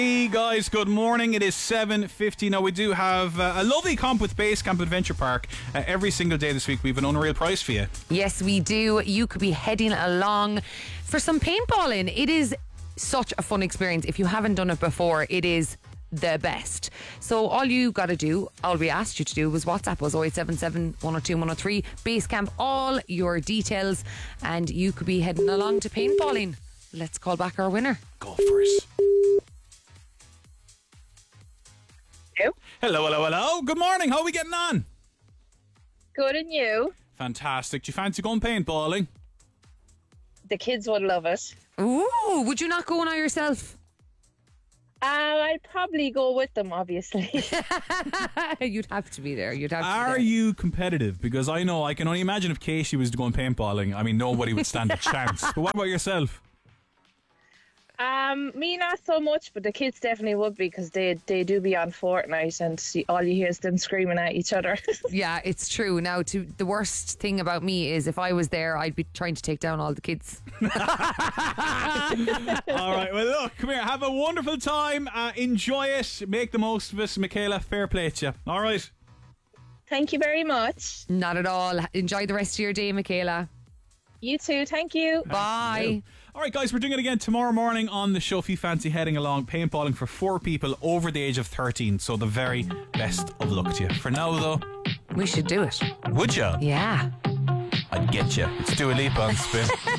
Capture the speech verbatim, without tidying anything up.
Hey guys, good morning. It is seven fifty. Now we do have uh, a lovely comp with Basecamp Adventure Park. Uh, every single day this week we have an unreal prize for you. Yes, we do. You could be heading along for some paintballing. It is such a fun experience. If you haven't done it before, it is the best. So all you got to do, all we asked you to do was WhatsApp us oh eight seven seven, one oh two, one oh three, Basecamp, all your details, and you could be heading along to paintballing. Let's call back our winner. Go for it. Hello. Hello, hello, hello. Good morning. How are we getting on? Good, and you? Fantastic. Do you fancy going paintballing? The kids would love it. Ooh, would you not go now yourself? Um, I'd probably go with them, obviously. You'd have to be there. You'd have to Are be there. you competitive? Because I know, I can only imagine if Casey was going paintballing, I mean, nobody would stand a chance. But what about yourself? um, me not so much, but the kids definitely would be, because they, they do be on Fortnite, and see, all you hear is them screaming at each other. Yeah, it's true. Now, to the worst thing about me is if I was there, I'd be trying to take down all the kids. All right, well look, come here, have a wonderful time, uh, enjoy it, make the most of it. Michaela, fair play to you. All right. Thank you very much. Not at all. Enjoy the rest of your day, Michaela. You too, thank you. Bye. All right, guys, we're doing it again tomorrow morning on the show. If you fancy heading along, paintballing for four people over the age of thirteen. So the very best of luck to you. For now, though, We should do it. would you? Yeah. I'd get you. It's Dua Lipa on Spin.